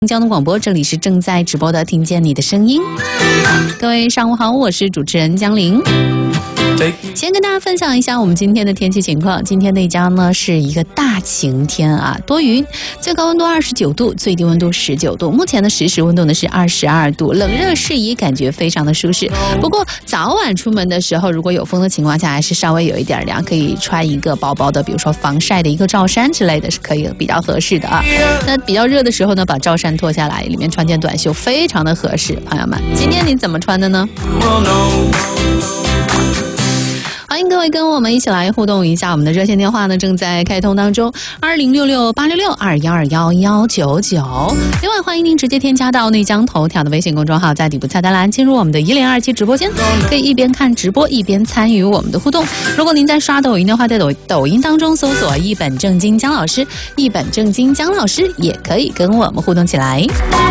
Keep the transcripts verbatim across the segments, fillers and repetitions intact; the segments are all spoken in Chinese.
交通广播，这里是正在直播的听见你的声音。各位上午好，我是主持人江玲。先跟大家分享一下我们今天的天气情况。今天内江呢是一个大晴天啊，多云，最高温度二十九度，最低温度十九度。目前的实时温度呢是二十二度，冷热适宜，感觉非常的舒适。不过早晚出门的时候，如果有风的情况下，还是稍微有一点凉，可以穿一个薄薄的，比如说防晒的一个罩衫之类的，是可以比较合适的啊。那比较热的时候呢，把罩衫脱下来，里面穿件短袖，非常的合适。朋友们，今天你怎么穿的呢？欢迎各位跟我们一起来互动一下，我们的热线电话呢正在开通当中，二零六六八六六二幺二幺幺九九。另外，欢迎您直接添加到内江头条的微信公众号，在底部菜单栏进入我们的一零二期直播间，可以一边看直播一边参与我们的互动。如果您在刷抖音的话，在抖抖音当中搜索一本正经姜老师，一本正经姜老师也可以跟我们互动起来。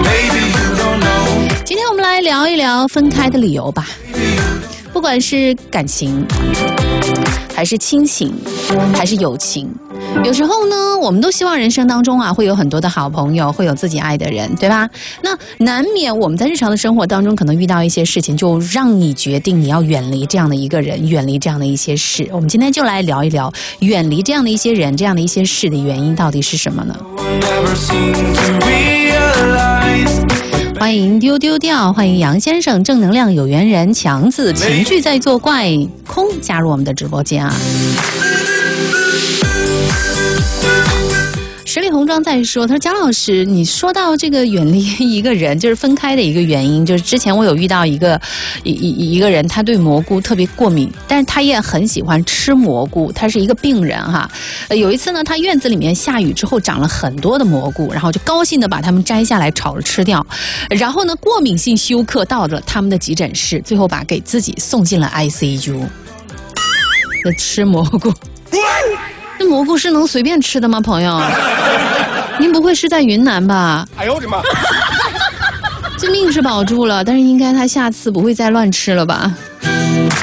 今天我们来聊一聊分开的理由吧。不管是感情还是亲情还是友情，有时候呢我们都希望人生当中啊会有很多的好朋友，会有自己爱的人，对吧？那难免我们在日常的生活当中可能遇到一些事情，就让你决定你要远离这样的一个人，远离这样的一些事。我们今天就来聊一聊远离这样的一些人，这样的一些事的原因到底是什么呢？欢迎丢丢掉，欢迎杨先生，正能量有缘人，强子，情绪在作怪，空加入我们的直播间啊。十里红妆在说，他说姜老师，你说到这个远离一个人，就是分开的一个原因，就是之前我有遇到一个一一一个人，他对蘑菇特别过敏，但是他也很喜欢吃蘑菇，他是一个病人哈。有一次呢，他院子里面下雨之后长了很多的蘑菇，然后就高兴的把它们摘下来炒了吃掉，然后呢，过敏性休克到了他们的急诊室，最后把给自己送进了 I C U。那吃蘑菇。这蘑菇是能随便吃的吗，朋友？您不会是在云南吧？哎呦我的妈！这命是保住了，但是应该他下次不会再乱吃了吧？